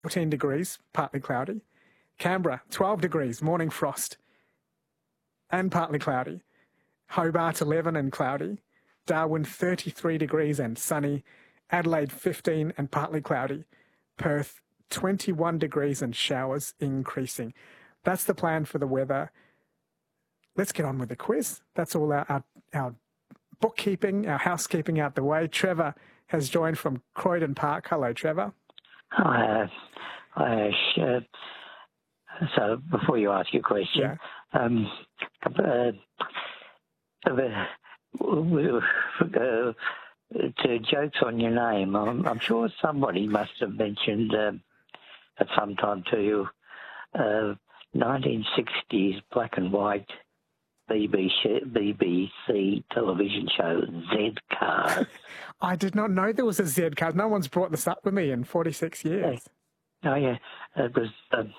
14 degrees, partly cloudy. Canberra, 12 degrees, morning frost and partly cloudy. Hobart, 11 and cloudy. Darwin, 33 degrees and sunny. Adelaide, 15 and partly cloudy. Perth, 21 degrees and showers increasing. That's the plan for the weather. Let's get on with the quiz. That's all our bookkeeping, our housekeeping out the way. Trevor has joined from Croydon Park. Hello, Trevor. Hi, Ash. So before you ask your question, to jokes on your name, I'm sure somebody must have mentioned at some time to you 1960s black and white BBC television show, Z Cars. I did not know there was a Z Cars. No one's brought this up with me in 46 years. Oh, yeah. It was...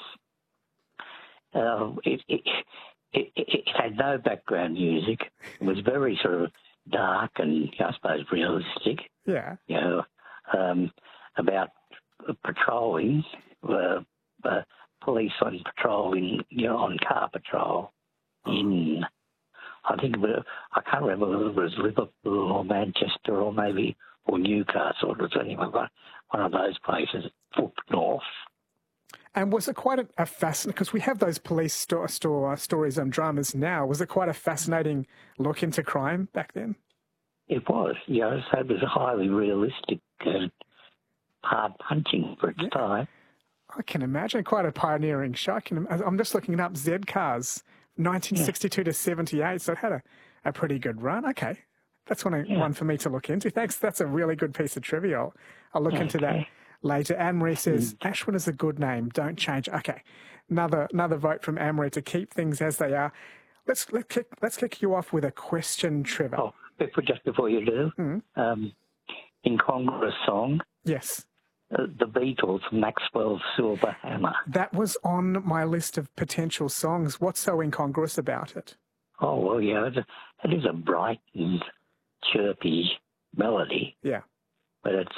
It had no background music. It was very sort of dark and, I suppose, realistic. Yeah. You know, about patrolling, police on patrol on car patrol in, I think, I can't remember whether it was Liverpool or Manchester or Newcastle. It was anyway one of those places up north. And was it quite a fascinating, because we have those police stories and dramas now, was it quite a fascinating look into crime back then? It was, so it was highly realistic and hard-punching for its time. I can imagine, quite a pioneering show. I'm just looking it up, Z Cars, 1962 to 78, so it had a pretty good run. Okay, that's one for me to look into. Thanks, that's a really good piece of trivia. I'll look into that later. Anne-Marie says, Ashwin is a good name, don't change. Okay, another vote from Anne-Marie to keep things as they are. Let's kick you off with a question, Trevor. Oh, just before you do, Incongruous song. Yes. The Beatles, Maxwell's Silver Hammer. That was on my list of potential songs. What's so incongruous about it? Oh, well, it is a bright and chirpy melody. Yeah. But it's...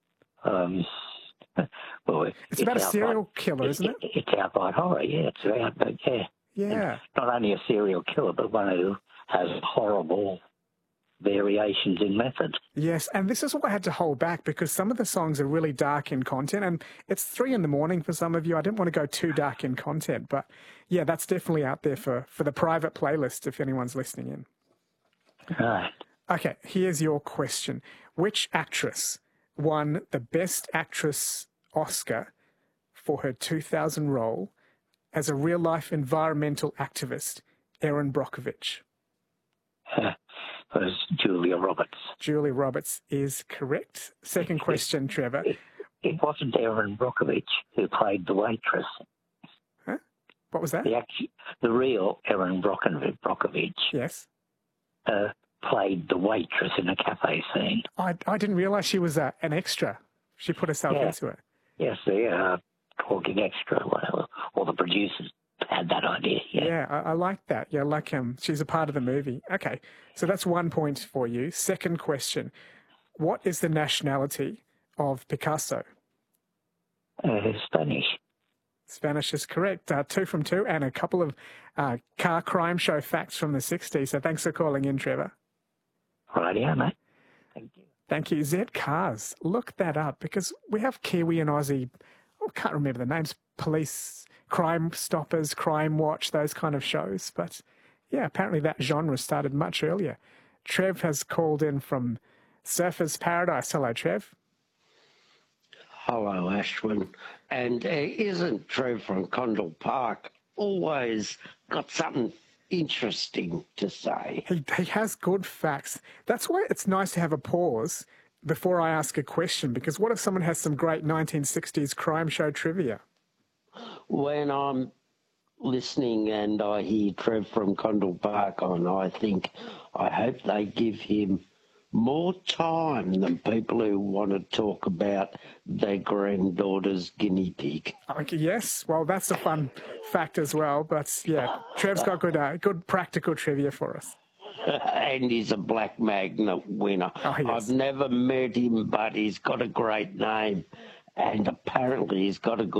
it's about a serial killer, isn't it? It's outright horror, It's outright, Yeah. And not only a serial killer, but one who has horrible variations in method. Yes, and this is what I had to hold back because some of the songs are really dark in content, and it's 3 a.m. for some of you. I didn't want to go too dark in content, but yeah, that's definitely out there for the private playlist if anyone's listening in. Right. Okay, here's your question. Which actress won the Best Actress Oscar for her 2000 role as a real-life environmental activist, Erin Brockovich? Was Julia Roberts. Julia Roberts is correct. Second question, Trevor. It wasn't Erin Brockovich who played the waitress. Huh? What was that? The real Erin Brockovich. Yes. Played the waitress in a cafe scene. I didn't realise she was an extra. She put herself into it. Yes, the talking extra, or the producers had that idea. Yeah, I like that. Yeah, like she's a part of the movie. Okay, so that's 1 point for you. Second question. What is the nationality of Picasso? Spanish. Spanish is correct. 2 from 2, and a couple of car crime show facts from the 60s. So thanks for calling in, Trevor. Rightio, mate. Thank you. Thank you. Z Cars. Look that up because we have Kiwi and Aussie, I can't remember the names, police, Crime Stoppers, Crime Watch, those kind of shows. But yeah, apparently that genre started much earlier. Trev has called in from Surfers Paradise. Hello, Trev. Hello, Ashwin. And isn't Trev from Condell Park always got something interesting to say? He has good facts. That's why it's nice to have a pause before I ask a question, because what if someone has some great 1960s crime show trivia? When I'm listening and I hear Trev from Condell Park on, I think I hope they give him more time than people who want to talk about their granddaughter's guinea pig. Okay, yes, well, that's a fun fact as well. But yeah, Trev's got good practical trivia for us. And he's a Black Magnet winner. Oh, yes. I've never met him, but he's got a great name. and apparently he's got a good